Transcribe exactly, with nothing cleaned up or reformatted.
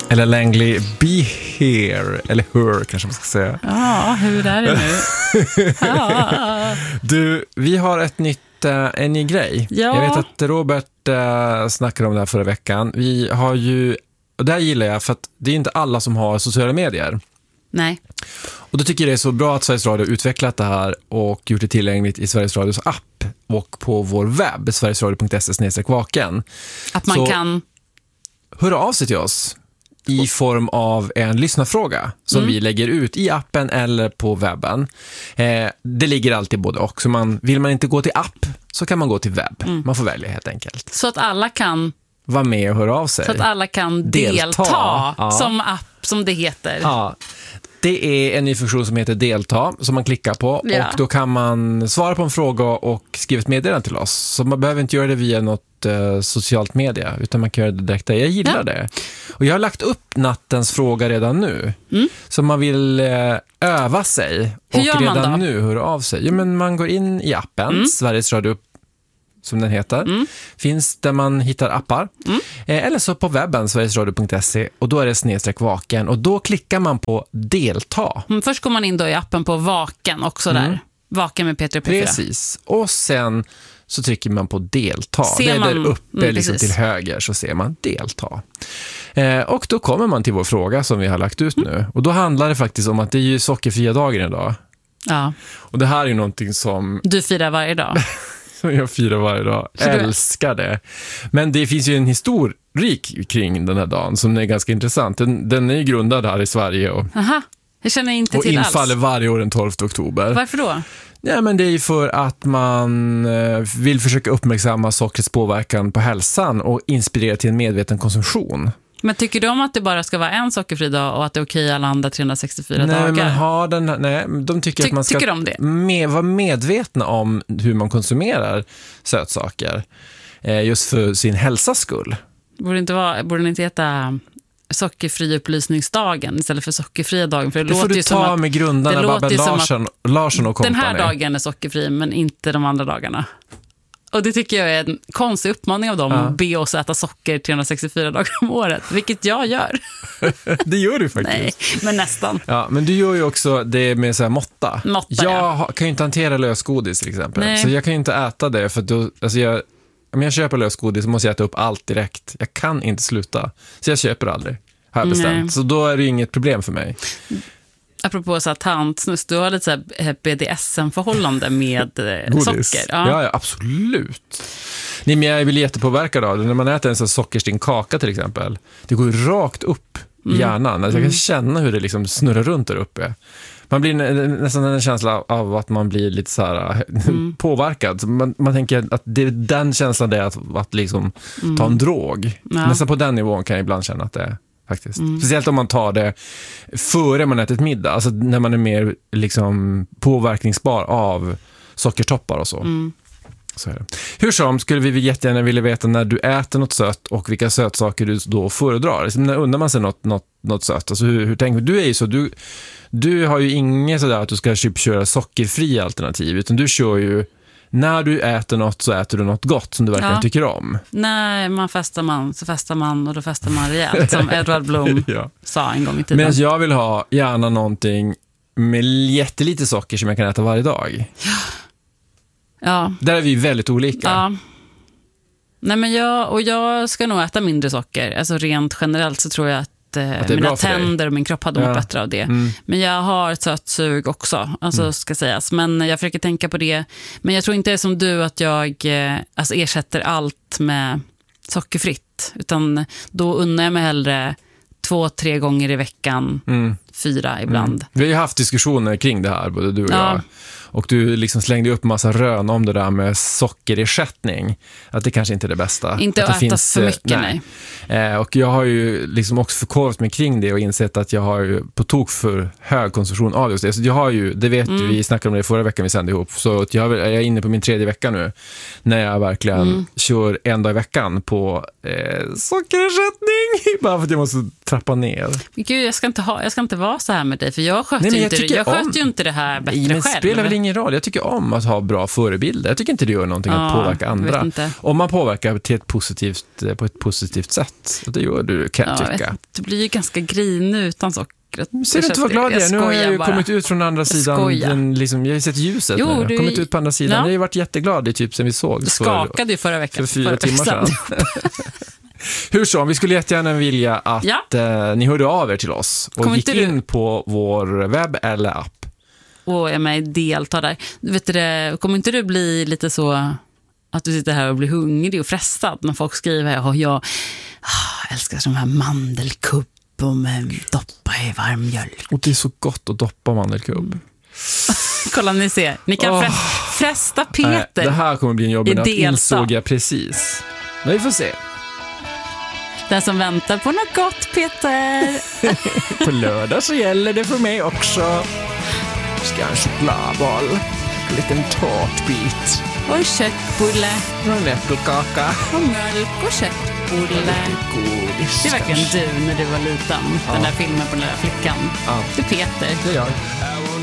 Eller Langley Be Here. Eller Her kanske man ska säga. Ja, hur är det nu? Ja. Du, vi har ett nytt, äh, en ny grej. Ja. Jag vet att Robert äh, snackade om det här förra veckan. Vi har ju, och det här gillar jag för att det är inte alla som har sociala medier. Nej. Och då tycker jag det är så bra att Sveriges Radio har utvecklat det här och gjort det tillgängligt i Sveriges Radios app och på vår webb, sverigesradio punkt se snedstreck vaken. Att man så kan... höra av sig till oss i form av en lyssnarfråga som Mm. vi lägger ut i appen eller på webben. Eh, det ligger alltid både och. Så man, vill man inte gå till app så kan man gå till webb. Mm. Man får välja helt enkelt. Så att alla kan... Var med och höra av sig. Så att alla kan delta, Delta, ja. som app, som det heter. Ja, det är en ny funktion som heter delta som man klickar på Ja. och då kan man svara på en fråga och skriva ett meddelande till oss. Så man behöver inte göra det via något eh, socialt media utan man kan göra det direkt där. Jag gillar Ja. det. Och jag har lagt upp nattens fråga redan nu. Mm. Så man vill eh, öva sig Hur och gör man redan då? nu höra av sig. Jo, men man går in i appen, Mm. Sveriges Radio som den heter. Mm. Finns där man hittar appar. Mm. Eh, eller så på webben, sverigesradio punkt se, och då är det snedstreck vaken. Och då klickar man på delta. Mm, först går man in då i appen på Vaken också Mm. där. Vaken med Peter P fyra. Precis. Och sen så trycker man på delta. Ser det är man- där uppe mm, liksom precis. till höger så ser man delta. Eh, och då kommer man till vår fråga som vi har lagt ut nu. Och då handlar det faktiskt om att det är ju sockerfria dagen idag. Ja. Och det här är ju någonting som Du firar varje dag. som jag firar varje dag. Så du- Älskar det. Men det finns ju en historik kring den här dagen som är ganska intressant. Den, den är ju grundad här i Sverige och, Aha, jag känner inte och till infaller alls. varje år den tolfte oktober. Varför då? Ja, men det är ju för att man eh, vill försöka uppmärksamma sockrets påverkan på hälsan och inspirera till en medveten konsumtion. Men tycker du om att det bara ska vara en sockerfri dag och att det är okej alla andra trehundrasextiofyra Nej, dagar? man har den, nej, de tycker Ty- att man ska tycker de det? med, vara medvetna om hur man konsumerar sötsaker. Eh, just för sin hälsas skull. Borde inte vara, borde den inte heta sockerfri upplysningsdagen istället för sockerfria dagen? För det, Det får låter du ju som ta att med grundarna det låter Babben ju som Larsson, Larsson och den här kompani. dagen är sockerfri men inte de andra dagarna. Och det tycker jag är en konstig uppmaning av dem Ja. att be oss äta socker trehundrasextiofyra dagar om året, vilket jag gör. Det gör du faktiskt. Nej, men nästan. Ja, men du gör ju också det med så här måtta. Måtta, jag ja. ha- kan ju inte hantera lösgodis till exempel. Nej. Så jag kan ju inte äta det för att då, alltså jag, om jag köper lösgodis så måste jag äta upp allt direkt. Jag kan inte sluta. Så jag köper aldrig. Har jag bestämt. Nej. Så då är det ju inget problem för mig. Apropå så här tantsnuss, du har lite så här B D S M-förhållande med eh, Godis. socker. Ja. ja, absolut. Nej, men jag blir jättepåverkad av det. När man äter en sån sockerstinn kaka till exempel. Det går ju rakt upp i hjärnan. Alltså jag kan känna hur det liksom snurrar runt där uppe. Man blir nä- nästan en känsla av att man blir lite så här Mm. påverkad. Så Man, man tänker att det är den känslan det är att, att liksom ta en drog. Ja. Nästan på den nivån kan jag ibland känna att det är. Faktiskt. Mm. Speciellt om man tar det före man ätit middag. Alltså när man är mer liksom påverkningsbar av sockertoppar och så. Mm. Så är det. Hur som skulle vi jättegärna vilja veta när du äter något sött och vilka sötsaker du då föredrar. Liksom när undrar man sig något, något, något sött. Alltså hur, hur tänker du? Du är ju så, du, du har ju inget sådär att du ska typ köra sockerfria alternativ, utan du kör ju, när du äter något så äter du något gott som du verkligen Ja. tycker om. När man festar man så festar man och då festar man rejält, som Edward Blom Ja. sa en gång i tiden. Medan jag vill ha gärna någonting med jättelite socker som jag kan äta varje dag. Ja. Där är vi väldigt olika. Ja. Nej, men jag, och jag ska nog äta mindre socker. Alltså rent generellt så tror jag att, eh, Att det är mina bra för dig. tänder och min kropp hade Ja. mått bättre av det. Mm. Men jag har ett sött sug också, alltså ska sägas. Men jag försöker tänka på det. Men jag tror inte det är som du att jag eh, alltså ersätter allt med sockerfritt. Utan då unnar jag mig hellre två, tre gånger i veckan, Mm. fyra ibland. Vi har ju haft diskussioner kring det här, både du och Ja. jag. Och du liksom slängde upp massa rön om det där med sockerersättning. Att det kanske inte är det bästa. Inte att det äta för mycket, nej. Eh, och jag har ju liksom också förkovrat mig kring det och insett att jag har ju på tok för hög konsumtion av just det. Så jag har ju, det vet Mm. du, vi snackade om det förra veckan vi sände ihop. Så att jag, har väl- jag är inne på min tredje vecka nu. När jag verkligen Mm. kör en dag i veckan på eh, sockerersättning. Bara för att jag måste trappa trappa ner. Men gud, jag ska inte, ha, jag ska inte vara så här med dig, för jag sköter, Nej, ju, jag inte, det. Jag om... sköter ju inte det här bättre Nej, men själv. Det spelar väl ingen roll. Jag tycker om att ha bra förebilder. Jag tycker inte det gör någonting ja, att påverka andra. Om man påverkar till ett positivt, på ett positivt sätt. Det gör du, kan jag ja, tycka. Jag du blir ju ganska grinig utan socker. Ser du inte vad glad jag är? Nu har jag ju bara. kommit ut från andra sidan. Den, liksom, jag har ju sett ljuset. Jo, nu. Jag har kommit ut på andra sidan. Ja. Jag har ju varit jätteglad i typ sen vi såg. Du skakade ju förra veckan. För fyra förra timmar sedan. Hur så? Vi skulle jättegärna vilja att ja. eh, ni hörde av er till oss och Kommer gick in du... på vår webb eller app. Och är med i delta där. Vet du det, kommer inte du bli lite så att du sitter här och blir hungrig och frestad när folk skriver och jag oh, älskar de här mandelkubb och med doppa i varm mjölk. Och det är så gott att doppa mandelkubb. Mm. Kolla, ni ser. Ni kan oh. fresta Peter. Nej, det här kommer bli en jobbig natt, insåg jag precis. Men vi får se. Den som väntar på något gott, Peter. På lördag så gäller det för mig också. Ska en chokladboll. En liten tårtbit. Och en köttbulle. Och en äppelkaka. Och mjölk och köttbulle. Godis. Det är verkligen du när du var liten. Ja. Den där filmen på den där flickan. Ja. Det är Peter. Det är jag.